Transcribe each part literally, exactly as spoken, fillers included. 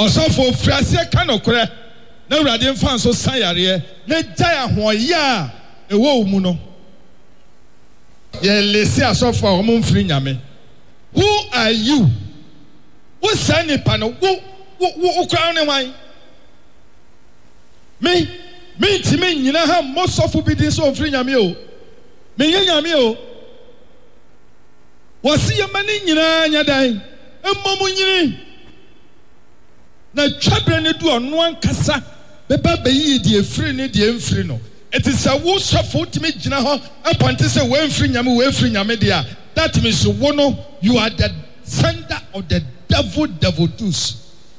Osofo Frasia Kanokre, no Radian Fanso Sayare, ne Jaya Hoya, a woe muno. Ye Lesia Sofa or Mumfri Yame. Who are you? What Sani Pano? Who crown wine? Me, me, Timmy, you know how most of will be this of Yamio. Me, Yamio. Was he a man in Yadai? A Momunini? Na twabre ne do ono ankasa beba bayi die free ne die mfiri no it is a wo sofo timi gina ho aponte se we mfiri nyame we mfiri nyame dia that means wo no you are the sender of the devil devil tools.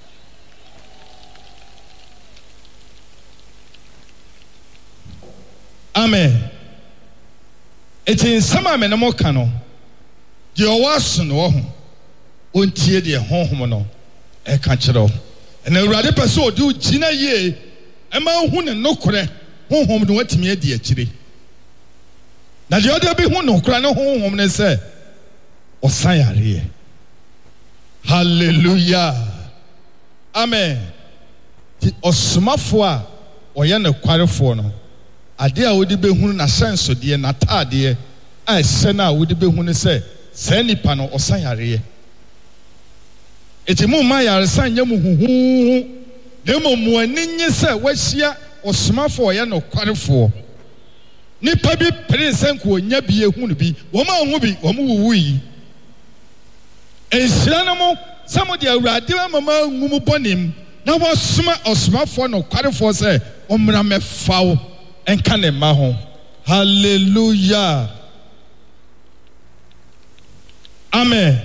Amen. It is some amen mo kano die owaso no ho ontie die honhom no e ka kire. And a rather person do Gina ye, a man who no correct, home home to what me dear chili. Now the other be who no cry no home and say, or Sayari. Hallelujah. Amen. Or Smafua or Yana Quarifono. A dear would be who na sense of dear Nata dear. I send out would be who say, Sani Pano or Sayari. Eti mu maya resan yamu huhu demo mu aninye se wahia osmafo ya no kwarefo nipa bi present ko nya bi ehunu bi wo ma hu bi wo mu wuwu yi ensira no mo samo de awurade mama ngumu bonim na wo soma osmafo no kwarefo se omra mefawo enka ne ma ho. Hallelujah. Amen.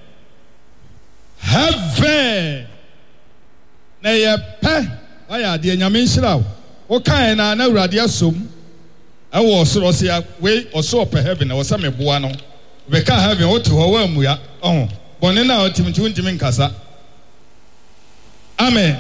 Heaven. Na ye pe aya de nyame nhira wo kan na na awurade asom e wo soro se ya we oso pe heaven na wo sa meboa no we ka heaven wo to ho wa muya oh bone na otimti untimi nkasa. Amen.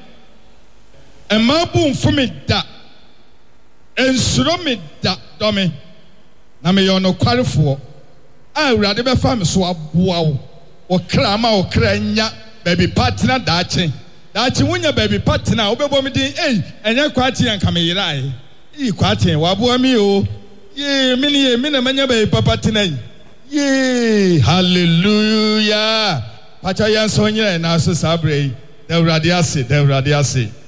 Ema bu mfumi da ensuro me da do me na me yo no kwarefo a awurade be fa me so aboa wo okra ma okra nya baby partner daache daache wunya baby partner obebo me din eh enye kwati anka me yirai i kwati waboa mi o ye me ne me na manya baby partner ye. Hallelujah. Pacha yan so nyira na so sabre de awurade ase de awurade ase.